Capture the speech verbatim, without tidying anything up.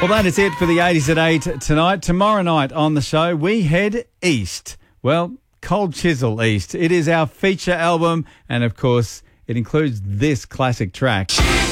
Well, that is it for the eighties at eight tonight. Tomorrow night on the show, we head east. Well, Cold Chisel East. It is our feature album, and of course, it includes this classic track.